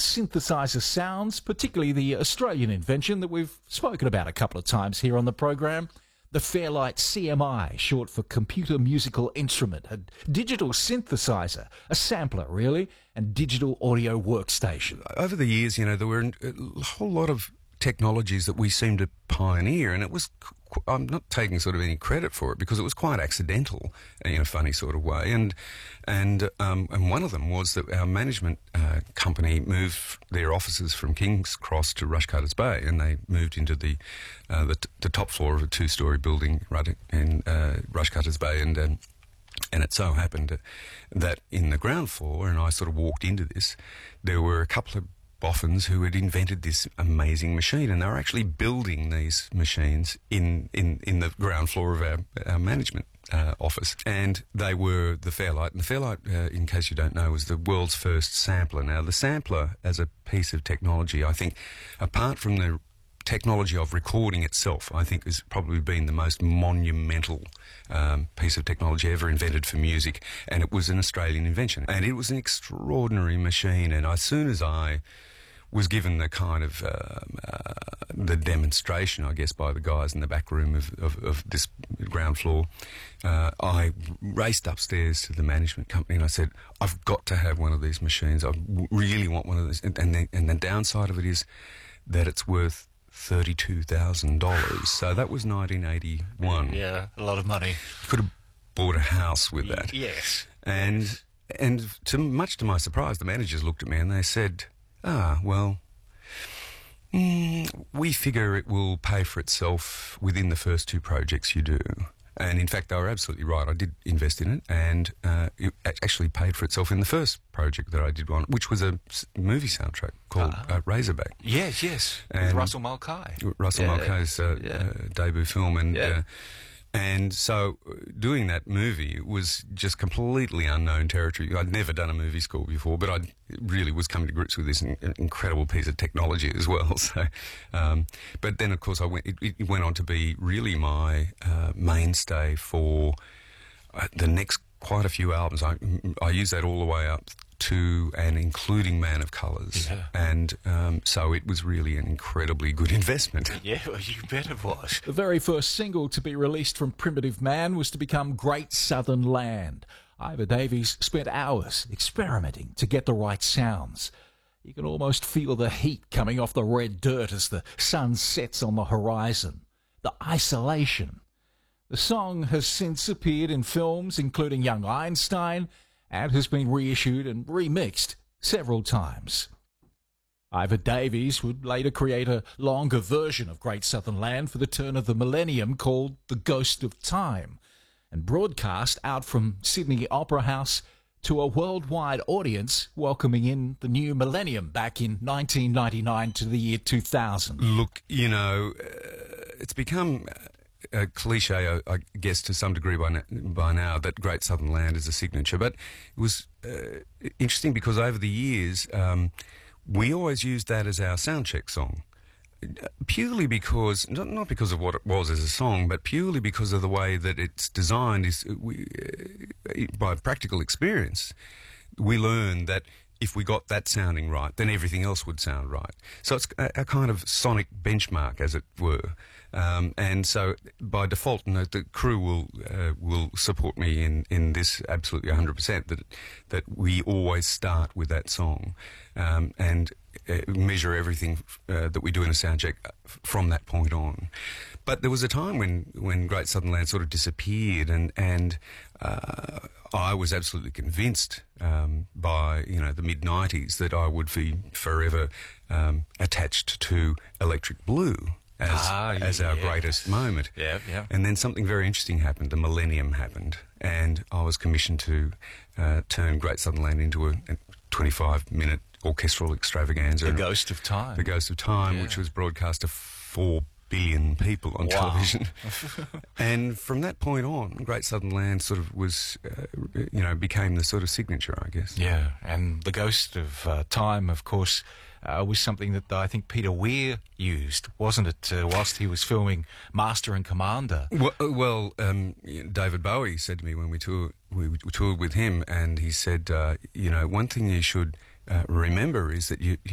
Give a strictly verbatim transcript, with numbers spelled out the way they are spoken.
synthesizer sounds, particularly the Australian invention that we've spoken about a couple of times here on the program. The Fairlight C M I, short for Computer Musical Instrument, a digital synthesizer, a sampler really, and digital audio workstation. Over the years, you know, there were a whole lot of technologies that we seemed to pioneer, and it was, I'm not taking sort of any credit for it because it was quite accidental in a funny sort of way, and and um, and one of them was that our management uh, company moved their offices from King's Cross to Rushcutters Bay, and they moved into the uh, the, t- the top floor of a two-storey building right in uh, Rushcutters Bay, and um, and it so happened that in the ground floor, and I sort of walked into this, there were a couple of Boffins who had invented this amazing machine, and they were actually building these machines in, in, in the ground floor of our, our management uh, office. And they were the Fairlight. And the Fairlight, uh, in case you don't know, was the world's first sampler. Now, the sampler as a piece of technology, I think, apart from the technology of recording itself, I think has probably been the most monumental um, piece of technology ever invented for music, and it was an Australian invention. And it was an extraordinary machine, and as soon as I was given the kind of um, uh, the demonstration, I guess, by the guys in the back room of, of, of this ground floor, uh, I raced upstairs to the management company and I said, I've got to have one of these machines. I w- really want one of these. And, and, the, and the downside of it is that it's worth thirty-two thousand dollars. So that was nineteen eighty-one. Yeah, a lot of money. Could have bought a house with that. Yes. And and to much to my surprise, the managers looked at me and they said, ah, well, mm, we figure it will pay for itself within the first two projects you do. And in fact, they were absolutely right. I did invest in it, and uh, it actually paid for itself in the first project that I did on, which was a movie soundtrack called uh, uh, Razorback. Yes, yes. And with Russell Mulcahy. Russell yeah. Mulcahy's uh, yeah. uh, debut film. And yeah. uh, and so doing that movie was just completely unknown territory. I'd never done a movie score before, but I really was coming to grips with this in, incredible piece of technology as well. So, um, but then, of course, I went. It, it went on to be really my uh, mainstay for uh, the next quite a few albums. I, I used that all the way up to and including Man of Colours. Yeah. And um, so it was really an incredibly good investment. Yeah, well, you bet it was. The very first single to be released from Primitive Man was to become Great Southern Land. Ivor Davies spent hours experimenting to get the right sounds. You can almost feel the heat coming off the red dirt as the sun sets on the horizon. The isolation. The song has since appeared in films including Young Einstein, and has been reissued and remixed several times. Ivor Davies would later create a longer version of Great Southern Land for the turn of the millennium called The Ghost of Time, and broadcast out from Sydney Opera House to a worldwide audience welcoming in the new millennium back in nineteen ninety-nine to the year two thousand. Look, you know, uh, it's become a cliche, I guess, to some degree by now, by now, that Great Southern Land is a signature. But it was uh, interesting because over the years, um, we always used that as our soundcheck song, purely because, not, not because of what it was as a song, but purely because of the way that it's designed. Is we, uh, by practical experience, we learned that if we got that sounding right, then everything else would sound right. So it's a, a kind of sonic benchmark, as it were. Um, and so by default, you know, the crew will uh, will support me in, in this absolutely one hundred percent, that that we always start with that song um, and uh, measure everything uh, that we do in a soundcheck from that point on. But there was a time when, when Great Southern Land sort of disappeared, and, and uh, I was absolutely convinced um, by, you know, the mid nineties that I would be forever um, attached to Electric Blue as, ah, as our yeah. greatest moment. Yeah, yeah. And then something very interesting happened. The millennium happened, and I was commissioned to uh, turn Great Southern Land into a twenty-five minute orchestral extravaganza. The Ghost of Time. The Ghost of Time, yeah. which was broadcast to four billion people on wow. television. And from that point on, Great Southern Land sort of was, uh, you know, became the sort of signature, I guess. Yeah, and The Ghost of uh, Time, of course, uh, was something that I think Peter Weir used, wasn't it, uh, whilst he was filming Master and Commander? Well, well um, David Bowie said to me when we toured, we toured with him, and he said, uh, you know, one thing you should uh, remember is that you